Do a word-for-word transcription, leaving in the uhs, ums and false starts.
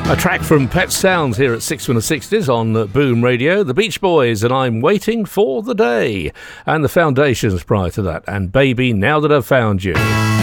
A track from Pet Sounds here at six in the sixties on Boom Radio. The Beach Boys and I'm Waiting for the Day. And the Foundations prior to that. And Baby, Now That I've Found You.